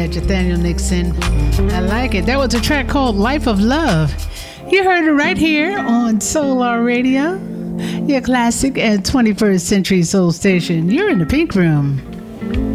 that, Nathaniel Nixon. I like it. That was a track called Life of Love. You heard it right here on Solar Radio, your classic and 21st century soul station. You're in the Pink Room.